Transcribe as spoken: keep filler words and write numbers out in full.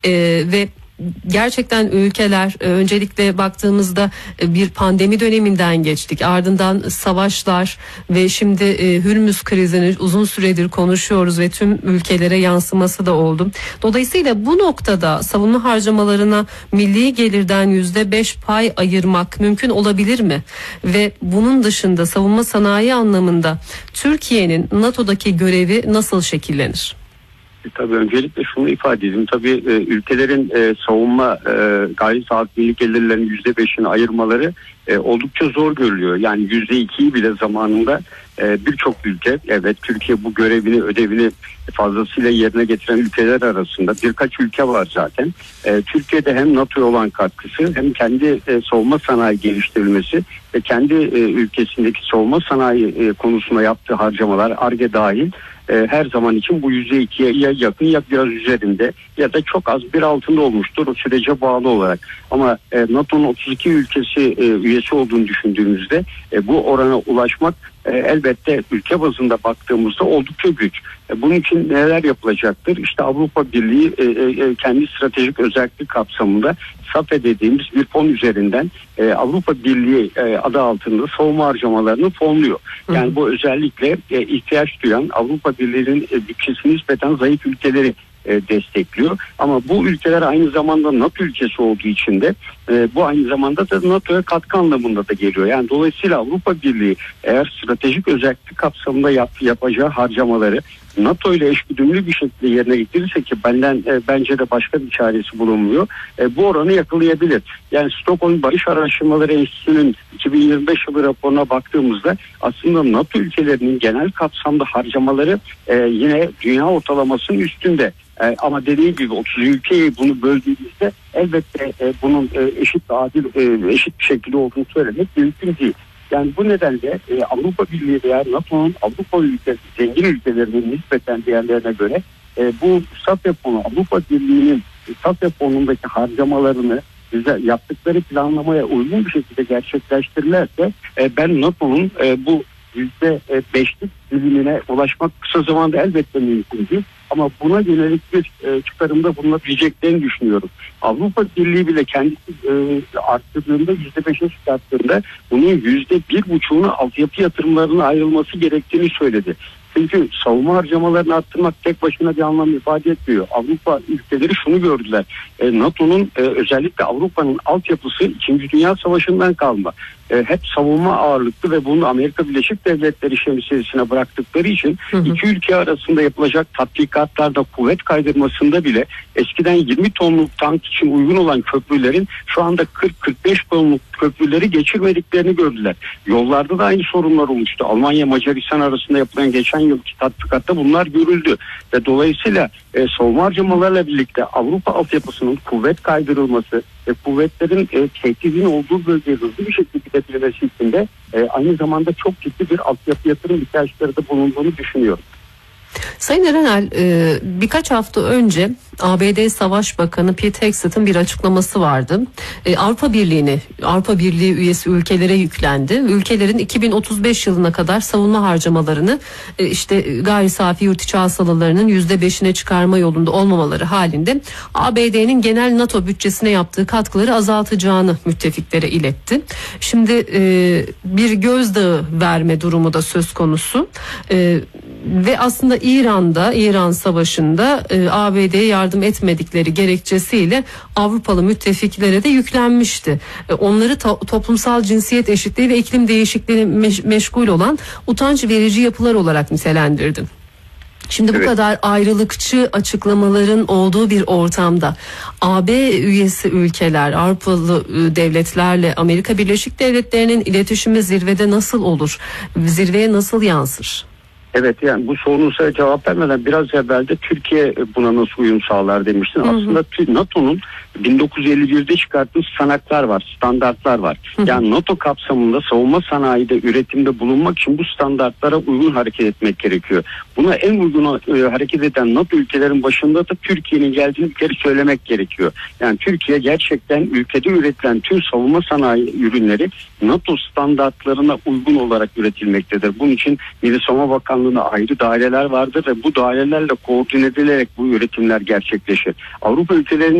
e, ve gerçekten ülkeler, öncelikle baktığımızda bir pandemi döneminden geçtik. Ardından savaşlar ve şimdi Hürmüz krizini uzun süredir konuşuyoruz ve tüm ülkelere yansıması da oldu. Dolayısıyla bu noktada savunma harcamalarına milli gelirden yüzde beş pay ayırmak mümkün olabilir mi? Ve bunun dışında savunma sanayi anlamında Türkiye'nin NATO'daki görevi nasıl şekillenir? Tabii öncelikle şunu ifade edeyim. Tabii e, ülkelerin e, savunma e, gayri safi milli gelirlerinin yüzde beşini ayırmaları e, oldukça zor görülüyor. Yani yüzde ikiyi bile zamanında e, birçok ülke, evet Türkiye bu görevini, ödevini fazlasıyla yerine getiren ülkeler arasında birkaç ülke var zaten. E, Türkiye'de hem NATO'ya olan katkısı hem kendi e, savunma sanayi geliştirilmesi ve kendi e, ülkesindeki savunma sanayi e, konusuna yaptığı harcamalar, Ar-Ge dahil, her zaman için bu yüzde ikiye ya yakın ya biraz üzerinde ya da çok az bir altında olmuştur o sürece bağlı olarak. Ama NATO'nun otuz iki ülkesi üyesi olduğunu düşündüğümüzde bu orana ulaşmak elbette ülke bazında baktığımızda oldukça güç. Bunun için neler yapılacaktır? İşte Avrupa Birliği kendi stratejik özellik kapsamında SAFE dediğimiz bir fon üzerinden Avrupa Birliği adı altında savunma harcamalarını fonluyor. Yani bu özellikle ihtiyaç duyan Avrupa Birliği'nin bütçesine nispeten zayıf ülkeleri destekliyor. Ama bu ülkeler aynı zamanda NATO ülkesi olduğu için de bu aynı zamanda da NATO'ya katkı anlamında da geliyor. Yani dolayısıyla Avrupa Birliği eğer stratejik özellik kapsamında yap, yapacağı harcamaları NATO ile eşgüdümlü bir şekilde yerine getirirse, ki benden e, bence de başka bir çaresi bulunmuyor, e, bu oranı yakalayabilir. Yani Stockholm Barış Araştırmaları Enstitüsü'nün iki bin yirmi beş yılı raporuna baktığımızda aslında NATO ülkelerinin genel kapsamda harcamaları e, yine dünya ortalamasının üstünde. E, ama dediğim gibi otuz ülkeyi bunu böldüğümüzde elbette e, bunun e, eşit ve adil, e, eşit bir şekilde olduğunu söylemek mümkün değil. Yani bu nedenle e, Avrupa Birliği veya NATO'nun Avrupa ülkesi, zengin ülkelerinin nispeten diğerlerine göre e, bu SAFE fonu, Avrupa Birliği'nin SAFE fonundaki harcamalarını bize yaptıkları planlamaya uygun bir şekilde gerçekleştirirlerse e, ben NATO'nun e, bu yüzde beşlik dilimine ulaşmak kısa zamanda elbette mümkün değil. Ama buna yönelik bir e, çıkarımda bulunabileceklerini düşünüyorum. Avrupa Birliği bile kendisi e, arttırdığında, yüzde beşe çıkarttığında bunun yüzde bir buçuğunu altyapı yatırımlarına ayrılması gerektiğini söyledi. Çünkü savunma harcamalarını arttırmak tek başına bir anlam ifade etmiyor. Avrupa ülkeleri şunu gördüler. E, NATO'nun e, özellikle Avrupa'nın altyapısı İkinci Dünya Savaşı'ndan kalma. E, hep savunma ağırlıklı ve bunu Amerika Birleşik Devletleri şemsiyesine bıraktıkları için hı hı. iki ülke arasında yapılacak tatbikatlarda, kuvvet kaydırmasında bile eskiden yirmi tonluk tank için uygun olan köprülerin şu anda kırk kırk beş tonluk köprüleri geçirmediklerini gördüler. Yollarda da aynı sorunlar olmuştu. Almanya Macaristan arasında yapılan geçen yılki tatbikatta bunlar görüldü ve dolayısıyla e, savunma harcamalarla birlikte Avrupa altyapısının kuvvet kaydırılması ve kuvvetlerin e, tehdidin olduğu bölgeye hızlı bir şekilde gidebilmesi için de e, aynı zamanda çok ciddi bir altyapı yatırım ihtiyaçları da bulunduğunu düşünüyorum. Sayın Erenel, birkaç hafta önce A B D Savaş Bakanı Pete Hegseth'in bir açıklaması vardı. Avrupa Birliği'ni, Avrupa Birliği üyesi ülkelere yüklendi. Ülkelerin iki bin otuz beş yılına kadar savunma harcamalarını işte gayri safi yurt içi hasılalarının yüzde beşine çıkarma yolunda olmamaları halinde A B D'nin genel NATO bütçesine yaptığı katkıları azaltacağını müttefiklere iletti. Şimdi bir gözdağı verme durumu da söz konusu. Ve aslında İran'da, İran Savaşı'nda e, A B D'ye yardım etmedikleri gerekçesiyle Avrupalı müttefiklere de yüklenmişti. E, onları to- toplumsal cinsiyet eşitliği ve iklim değişikliği meş- meşgul olan utanç verici yapılar olarak nitelendirdi. Şimdi bu evet. kadar ayrılıkçı açıklamaların olduğu bir ortamda A B üyesi ülkeler, Avrupalı devletlerle Amerika Birleşik Devletleri'nin iletişimi zirvede nasıl olur? Zirveye nasıl yansır? Evet, yani bu sorunuza cevap vermeden biraz evvel de Türkiye buna nasıl uyum sağlar demiştin. Hı hı. Aslında NATO'nun bin dokuz yüz elli birde çıkarttığı standartlar var, standartlar var. Hı hı. Yani NATO kapsamında savunma sanayide, üretimde bulunmak için bu standartlara uygun hareket etmek gerekiyor. Buna en uygun e, hareket eden NATO ülkelerin başında da Türkiye'nin geldiğini bir kere söylemek gerekiyor. Yani Türkiye gerçekten ülkede üretilen tüm savunma sanayi ürünleri NATO standartlarına uygun olarak üretilmektedir. Bunun için Milli Savunma Bakanlığı Bakanlığı'na ayrı daireler vardır ve bu dairelerle koordine edilerek bu üretimler gerçekleşir. Avrupa ülkelerinin